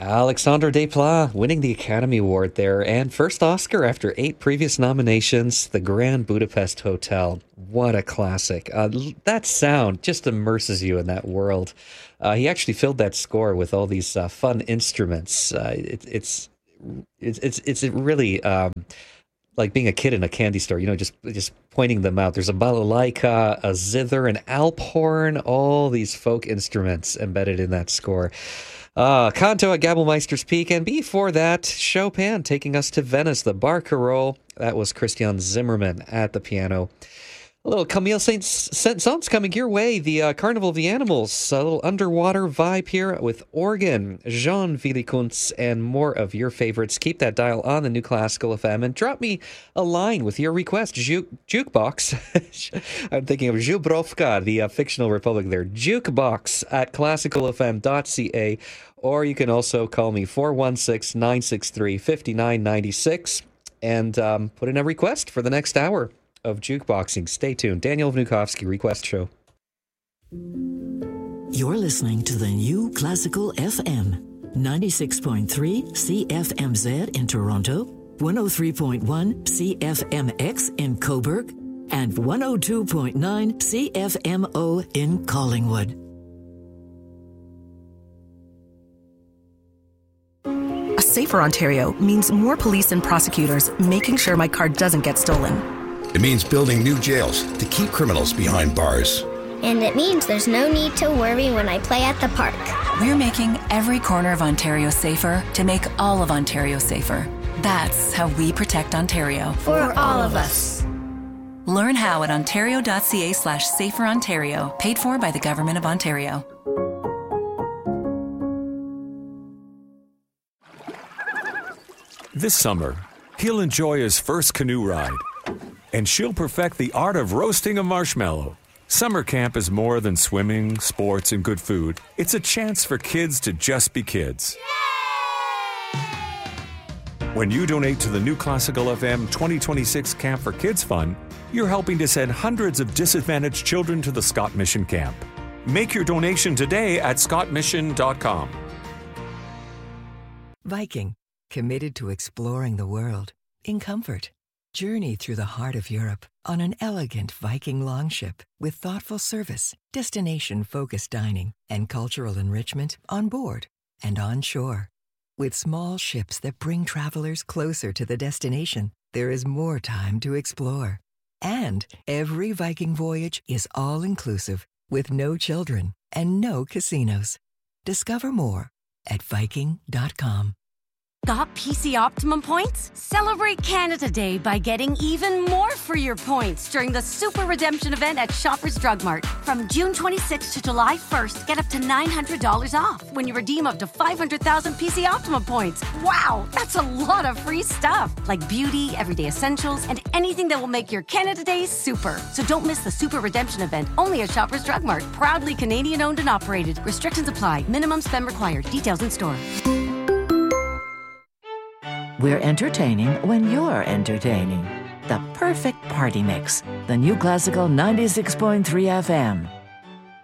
Alexandre Desplat winning the Academy Award there, and first Oscar after 8 previous nominations, The Grand Budapest Hotel. What a classic. That sound just immerses you in that world. He actually filled that score with all these fun instruments. It's really like being a kid in a candy store, just pointing them out. There's a balalaika, a zither, an alp horn, all these folk instruments embedded in that score. Canto at Gabelmeister's Peak, and before that, Chopin taking us to Venice, the Barcarolle. That was Christian Zimmermann at the piano. A little Camille Saint-Saëns coming your way. The Carnival of the Animals, a little underwater vibe here with organ, Jean Villekunst, and more of your favorites. Keep that dial on the New Classical FM and drop me a line with your request. Jukebox. I'm thinking of Zhubrovka, the fictional republic there. Jukebox at classicalfm.ca, or you can also call me 416-963-5996 and put in a request for the next hour of Jukeboxing. Stay tuned. Daniel Vnukovsky Request Show. You're listening to the New Classical FM, 96.3 CFMZ in Toronto, 103.1 CFMX in Cobourg, and 102.9 CFMO in Collingwood. A safer Ontario means more police and prosecutors making sure my car doesn't get stolen. It means building new jails to keep criminals behind bars. And it means there's no need to worry when I play at the park. We're making every corner of Ontario safer to make all of Ontario safer. That's how we protect Ontario. For all of us. Learn how at ontario.ca/saferontario, paid for by the Government of Ontario. This summer, he'll enjoy his first canoe ride. And she'll perfect the art of roasting a marshmallow. Summer camp is more than swimming, sports, and good food. It's a chance for kids to just be kids. When you donate to the New Classical FM 2026 Camp for Kids Fund, you're helping to send hundreds of disadvantaged children to the Scott Mission Camp. Make your donation today at scottmission.com. Viking, committed to exploring the world in comfort. Journey through the heart of Europe on an elegant Viking longship with thoughtful service, destination-focused dining, and cultural enrichment on board and on shore. With small ships that bring travelers closer to the destination, there is more time to explore. And every Viking voyage is all-inclusive with no children and no casinos. Discover more at Viking.com. Got PC Optimum points? Celebrate Canada Day by getting even more for your points during the Super Redemption event at Shoppers Drug Mart. From June 26th to July 1st, get up to $900 off when you redeem up to 500,000 PC Optimum points. Wow, that's a lot of free stuff, like beauty, everyday essentials, and anything that will make your Canada Day super. So don't miss the Super Redemption event, only at Shoppers Drug Mart. Proudly Canadian owned and operated. Restrictions apply. Minimum spend required. Details in store. We're entertaining when you're entertaining. The perfect party mix. The New Classical 96.3 FM.